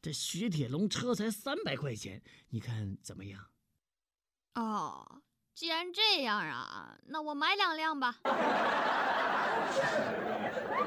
这雪铁龙车才300块钱，你看怎么样？ 哦，既然这样啊，那我买2辆吧。